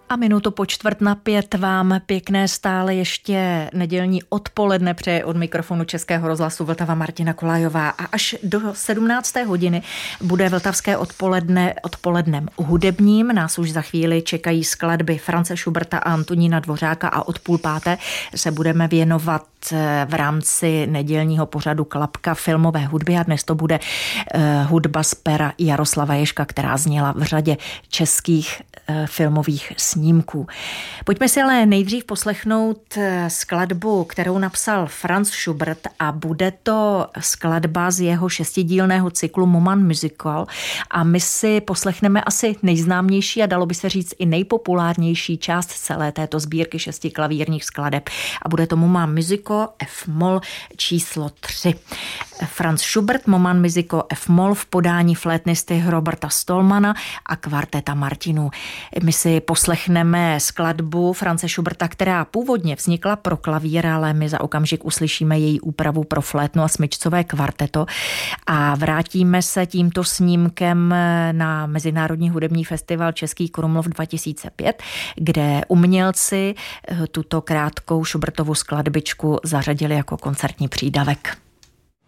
A minutu po 4:45 vám pěkné stále ještě nedělní odpoledne přeje od mikrofonu Českého rozhlasu Vltava Martina Kolajová. A až do 17. hodiny bude vltavské odpolednem hudebním. Nás už za chvíli čekají skladby France Schuberta a Antonína Dvořáka a od 4:30 se budeme věnovat v rámci nedělního pořadu Klapka filmové hudby a dnes to bude hudba z pera Jaroslava Ježka, která zněla v řadě českých filmových snímků. Pojďme si ale nejdřív poslechnout skladbu, kterou napsal Franz Schubert a bude to skladba z jeho 6dílného cyklu Moman Musical a my si poslechneme asi nejznámější a dalo by se říct i nejpopulárnější část celé této sbírky 6 klavírních skladeb a bude to Moman Musical F-moll číslo 3. Franz Schubert, Moman Musical F-moll v podání flétnisty Roberta Stolmana a kvarteta Martinů. My si poslechneme skladbu France Schuberta, která původně vznikla pro klavír, ale my za okamžik uslyšíme její úpravu pro flétnu a smyčcové kvarteto a vrátíme se tímto snímkem na Mezinárodní hudební festival Český Krumlov 2005, kde umělci tuto krátkou Schubertovu skladbičku zařadili jako koncertní přídavek.